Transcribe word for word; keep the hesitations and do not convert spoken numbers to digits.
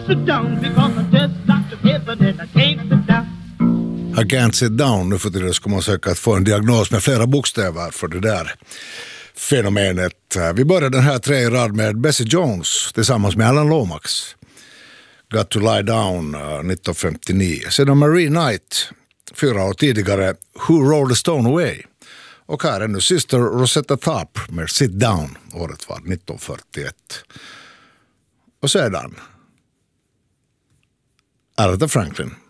sit down because I just got to heaven and I can't sit down. I can't sit down. Nu för tiden ska man söka att få en diagnos med flera bokstäver för det där fenomenet. Vi börjar den här tre i rad med Bessie Jones tillsammans med Alan Lomax. Got to lie down nittonhundrafemtionio. Sedan Marie Knight, fyra år tidigare, Who Rolled the Stone Away. Och här är nu Sister Rosetta Tharpe med Sit Down. Året var nittonhundrafyrtioett. Och sedan Aretha Franklin.